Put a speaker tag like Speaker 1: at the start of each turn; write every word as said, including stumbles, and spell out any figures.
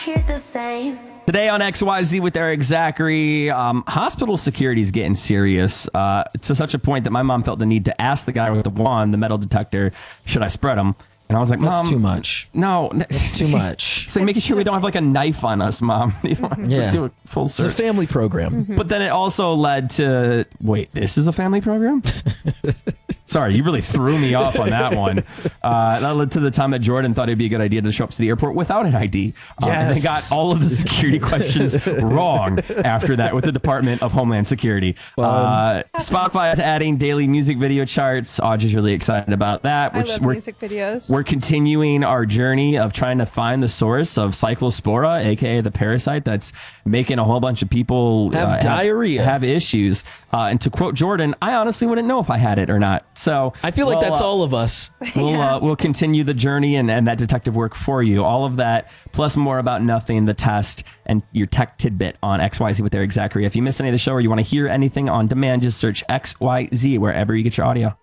Speaker 1: Hear the same.
Speaker 2: Today on X Y Z with Eric Zachary, um, hospital security is getting serious uh, to such a point that my mom felt the need to ask the guy with the wand, the metal detector, should I spread them? And I was like, Mom,
Speaker 3: that's too much.
Speaker 2: No,
Speaker 3: that's too much.
Speaker 2: It's like making sure we don't have like a knife on us, Mom. You don't have
Speaker 3: yeah.
Speaker 2: to do a full search.
Speaker 3: It's a family program.
Speaker 2: Mm-hmm. But then it also led to, wait, this is a family program? Sorry, you really threw me off on that one. Uh, that led to the time that Jordan thought it'd be a good idea to show up to the airport without an I D. Uh,
Speaker 3: yes.
Speaker 2: And they got all of the security questions wrong after that with the Department of Homeland Security. Uh, Spotify is adding daily music video charts. Audrey's really excited about that.
Speaker 4: I love
Speaker 2: we're,
Speaker 4: music videos.
Speaker 2: We're continuing our journey of trying to find the source of Cyclospora, aka the parasite that's making a whole bunch of people
Speaker 3: have
Speaker 2: uh,
Speaker 3: diarrhea,
Speaker 2: have, have issues. Uh, and to quote Jordan, I honestly wouldn't know if I had it or not. So
Speaker 3: I feel like
Speaker 2: we'll,
Speaker 3: that's
Speaker 2: uh,
Speaker 3: all of us.
Speaker 2: We'll
Speaker 4: Yeah.
Speaker 2: uh, we'll continue the journey and, and that detective work for you. All of that plus more about nothing, the test, and your tech tidbit on X Y Z with Eric Zachary. If you miss any of the show or you want to hear anything on demand, just search X Y Z wherever you get your audio.